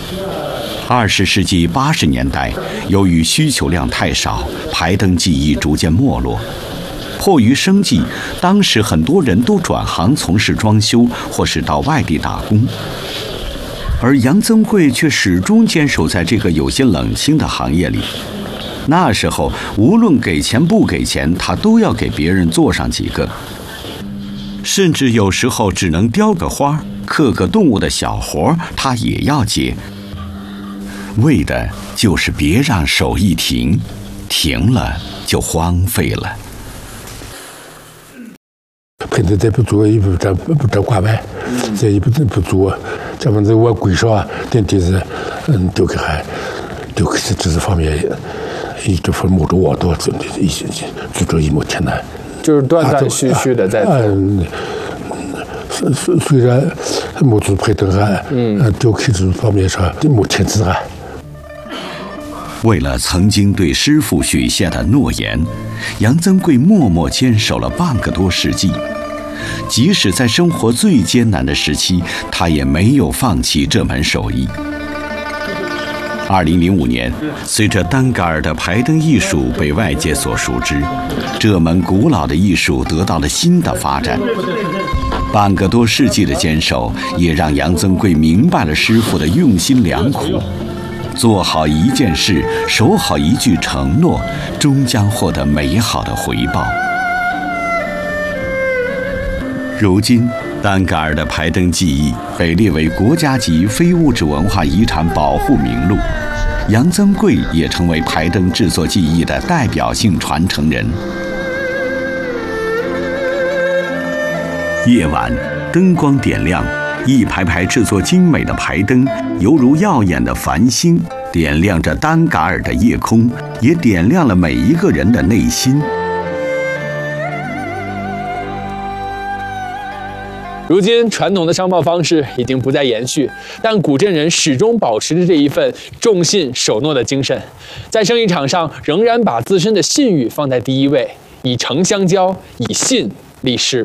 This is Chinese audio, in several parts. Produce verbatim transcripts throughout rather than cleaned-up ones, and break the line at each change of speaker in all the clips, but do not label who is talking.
二十世纪八十年代，由于需求量太少，排灯技艺逐渐没落。迫于生计，当时很多人都转行从事装修，或是到外地打工。而杨增贵却始终坚守在这个有些冷清的行业里。那时候，无论给钱不给钱，他都要给别人做上几个，甚至有时候只能雕个花、刻个动物的小活，他也要接，为的就是别让手艺停，停了就荒废了。
平时再不做，也不找不找挂牌，这也不不做，这反正我贵少啊，点点子，嗯，都给还，都给是这方面，一这份摸着我多，这一些做着一模天难，
就是断断续续的在做。
嗯，虽虽然摸着配灯还，嗯，都给这方面上没天资还。
为了曾经对师傅许下的诺言，杨增贵默默坚守了半个多世纪。即使在生活最艰难的时期，他也没有放弃这门手艺。二零零五年，随着丹嘎尔的排灯艺术被外界所熟知，这门古老的艺术得到了新的发展。半个多世纪的坚守，也让杨增贵明白了师傅的用心良苦。做好一件事，守好一句承诺，终将获得美好的回报。如今，丹嘎尔的排灯技艺被列为国家级非物质文化遗产保护名录，杨增贵也成为排灯制作技艺的代表性传承人。夜晚，灯光点亮，一排排制作精美的排灯，犹如耀眼的繁星，点亮着丹嘎尔的夜空，也点亮了每一个人的内心。
如今，传统的商贸方式已经不再延续，但古镇人始终保持着这一份重信守诺的精神，在生意场上仍然把自身的信誉放在第一位，以诚相交，以信立事。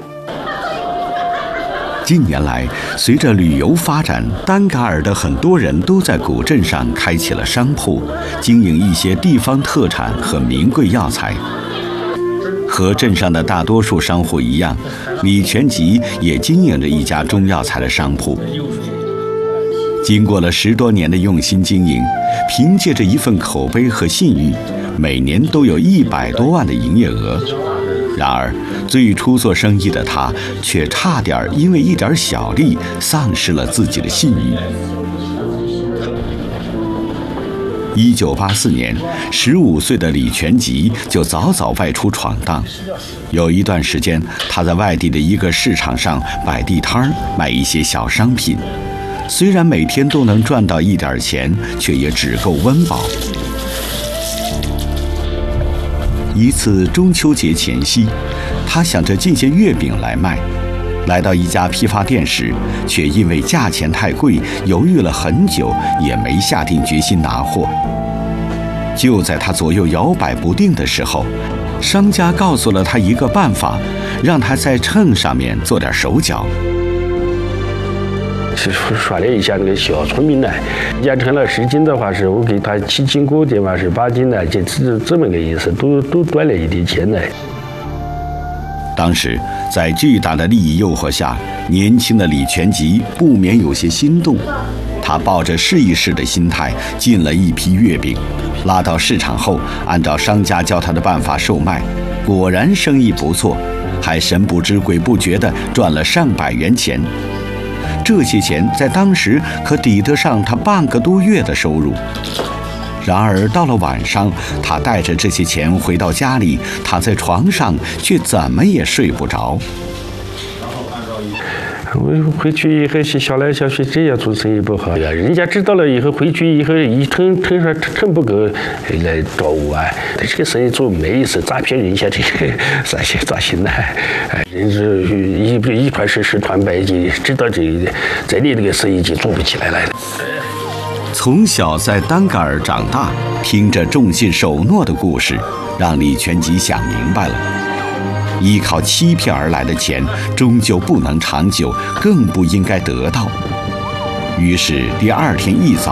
近年来，随着旅游发展，丹嘎尔的很多人都在古镇上开起了商铺，经营一些地方特产和名贵药材。和镇上的大多数商户一样，李全吉也经营着一家中药材的商铺。经过了十多年的用心经营，凭借着一份口碑和信誉，每年都有一百多万的营业额。然而，最初做生意的他，却差点因为一点小利丧失了自己的信誉。一九八四年，十五岁的李全吉就早早外出闯荡。有一段时间，他在外地的一个市场上摆地摊儿，卖一些小商品。虽然每天都能赚到一点钱，却也只够温饱。一次中秋节前夕，他想着进些月饼来卖。来到一家批发店时，却因为价钱太贵，犹豫了很久，也没下定决心拿货。就在他左右摇摆不定的时候，商家告诉了他一个办法，让他在秤上面做点手脚。
是说了一下那个小聪明呢，压成了十斤的话，是我给他七斤锅的话是八斤呢，就这这么个意思，都都赚了一点钱呢。
当时，在巨大的利益诱惑下，年轻的李全吉不免有些心动。他抱着试一试的心态，进了一批月饼，拉到市场后，按照商家教他的办法售卖，果然生意不错，还神不知鬼不觉地赚了上百元钱。这些钱在当时可抵得上他半个多月的收入。然而到了晚上，他带着这些钱回到家里，躺在床上却怎么也睡不着。
我回去以后想来想去，这样做生意不好呀。人家知道了以后，回去以后一称称上称不够来找我啊。这个生意做没意思，诈骗人家这个咋行咋行呢？人是一一传十，十传百，就知道这个这里这个生意就做不起来了。
从小在丹嘎尔长大，听着重信守诺的故事，让李全吉想明白了。依靠欺骗而来的钱，终究不能长久，更不应该得到。于是第二天一早，